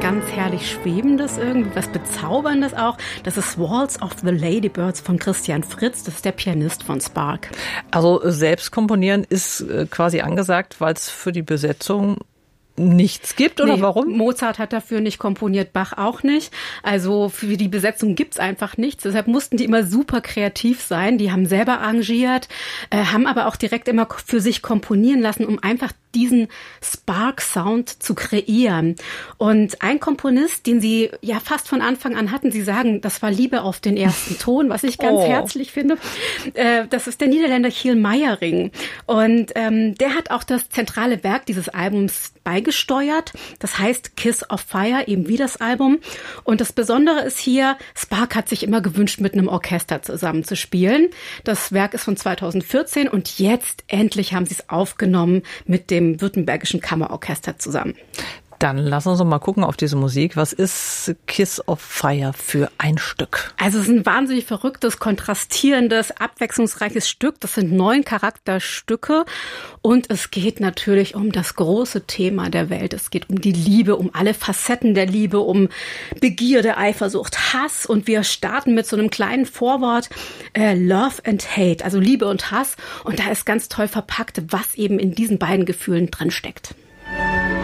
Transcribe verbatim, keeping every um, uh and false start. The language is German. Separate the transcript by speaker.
Speaker 1: ganz herrlich Schwebendes irgendwie, was Bezauberndes auch. Das ist Waltz of the Ladybirds von Christian Fritz, das ist der Pianist von Spark.
Speaker 2: Also selbst komponieren ist quasi angesagt, weil es für die Besetzung nichts gibt, oder nee, warum?
Speaker 1: Mozart hat dafür nicht komponiert, Bach auch nicht. Also für die Besetzung gibt's einfach nichts. Deshalb mussten die immer super kreativ sein. Die haben selber arrangiert, äh, haben aber auch direkt immer für sich komponieren lassen, um einfach diesen Spark-Sound zu kreieren. Und ein Komponist, den sie ja fast von Anfang an hatten, sie sagen, das war Liebe auf den ersten Ton, was ich ganz oh. herzlich finde. Äh, das ist der Niederländer Giel Meyering. Und ähm, der hat auch das zentrale Werk dieses Albums beigesteuert. Das heißt Kiss of Fire, eben wie das Album. Und das Besondere ist hier, Spark hat sich immer gewünscht, mit einem Orchester zusammenzuspielen. Das Werk ist von zweitausendvierzehn und jetzt endlich haben sie es aufgenommen mit dem Württembergischen Kammerorchester zusammen.
Speaker 2: Dann lass uns doch mal gucken auf diese Musik. Was ist Kiss of Fire für ein Stück?
Speaker 1: Also es ist ein wahnsinnig verrücktes, kontrastierendes, abwechslungsreiches Stück. Das sind neun Charakterstücke und es geht natürlich um das große Thema der Welt. Es geht um die Liebe, um alle Facetten der Liebe, um Begierde, Eifersucht, Hass. Und wir starten mit so einem kleinen Vorwort, äh, Love and Hate, also Liebe und Hass. Und da ist ganz toll verpackt, was eben in diesen beiden Gefühlen drin steckt.